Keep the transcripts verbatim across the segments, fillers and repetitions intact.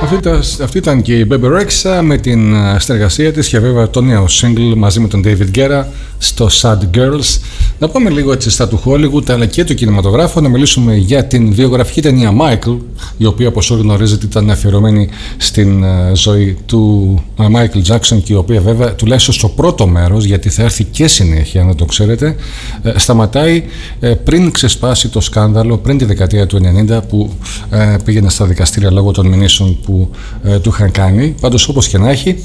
Αυτή ήταν και η Bebe Rexha με την συνεργασία της και βέβαια το νέο single μαζί με τον David Guetta στο Sad Girls. Να πάμε λίγο έτσι στα του Hollywood αλλά και του κινηματογράφου, να μιλήσουμε για την βιογραφική ταινία Michael, η οποία όπως όλοι γνωρίζετε ήταν αφιερωμένη στην ζωή του Michael Jackson και η οποία βέβαια τουλάχιστον στο πρώτο μέρος, γιατί θα έρθει και συνέχεια να το ξέρετε, σταματάει πριν ξεσπάσει το σκάνδαλο πριν τη δεκαετία του ενενήντα που πήγαινε στα δικαστήρια λόγω των μηνύσεων που ε, του είχαν κάνει. Πάντως όπως και να έχει,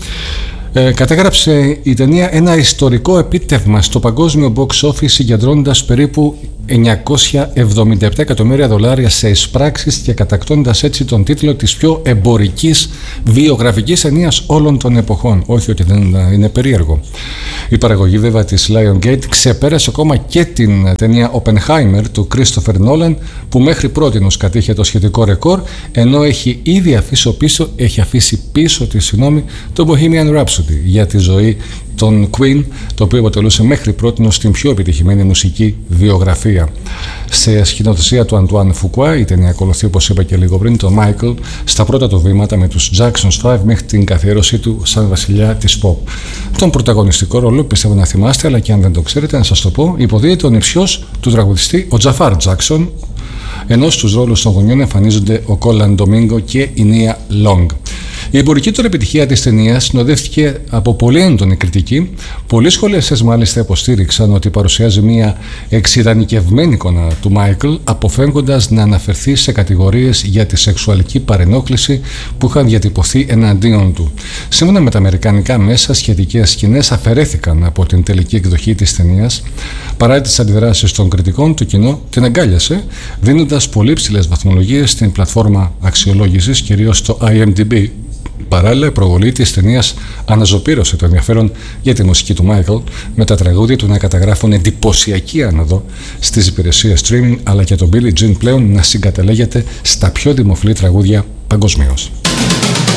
ε, κατέγραψε η ταινία ένα ιστορικό επίτευγμα στο παγκόσμιο box office, συγκεντρώνοντας περίπου εννιακόσια εβδομήντα επτά εκατομμύρια δολάρια σε εισπράξεις και κατακτώντας έτσι τον τίτλο της πιο εμπορικής βιογραφικής ταινίας όλων των εποχών. Όχι ότι δεν είναι περίεργο. Η παραγωγή βέβαια της Lionsgate ξεπέρασε ακόμα και την ταινία Oppenheimer του Christopher Nolan, που μέχρι πρότινος κατήχε το σχετικό ρεκόρ, ενώ έχει ήδη αφήσει πίσω, έχει αφήσει πίσω τη συγγνώμη, το Bohemian Rhapsody για τη ζωή των Queen, το οποίο αποτελούσε μέχρι πρότινος την πιο επιτυχημένη μουσική βιογραφία. Σε σκηνοθεσία του Antoine Fuqua, η ταινία ακολουθεί, όπως είπα και λίγο πριν, τον Michael στα πρώτα του βήματα με τους Jacksons πέντε μέχρι την καθιέρωσή του σαν βασιλιά της pop. Τον πρωταγωνιστικό ρόλο, πιστεύω να θυμάστε, αλλά και αν δεν το ξέρετε να σας το πω, υποδίεται ο νηψιός του τραγουδιστή ο Jafar Jackson, ενώ στους ρόλους των γονιών εμφανίζονται ο Colin Domingo και η Nia Long. Η εμπορική τώρα επιτυχία της ταινίας συνοδεύτηκε από πολύ έντονη κριτική. Πολλοί σχολιαστές μάλιστα υποστήριξαν ότι παρουσιάζει μια εξειδανικευμένη εικόνα του Μάικλ, αποφεύγοντας να αναφερθεί σε κατηγορίες για τη σεξουαλική παρενόχληση που είχαν διατυπωθεί εναντίον του. Σύμφωνα με τα αμερικανικά μέσα, σχετικές σκηνές αφαιρέθηκαν από την τελική εκδοχή της ταινίας. Παρά τις αντιδράσεις των κριτικών, το κοινό την αγκάλιασε, δίνοντας πολύ ψηλές βαθμολογίες στην πλατφόρμα αξιολόγησης, κυρίως στο άι εμ ντι μπι. Παράλληλα, η προβολή της ταινίας αναζωπήρωσε το ενδιαφέρον για τη μουσική του Μάικλ, με τα τραγούδια του να καταγράφουν εντυπωσιακή άνοδο στις υπηρεσίες streaming, αλλά και τον Billie Jean πλέον να συγκαταλέγεται στα πιο δημοφιλή τραγούδια παγκοσμίως.